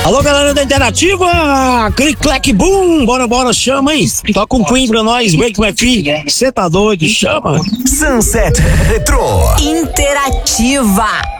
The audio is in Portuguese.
Alô, galera da Interativa, clique, clack, boom, bora, chama aí. Toca um Queen pra nós, Wake My Feet, cê tá doido, chama. Sunset Retro Interativa.